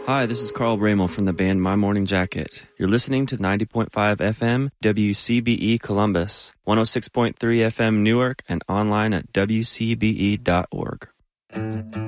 Hi, this is Carl Bramel from the band My Morning Jacket. You're listening to 90.5 FM WCBE Columbus, 106.3 FM Newark, and online at wcbe.org.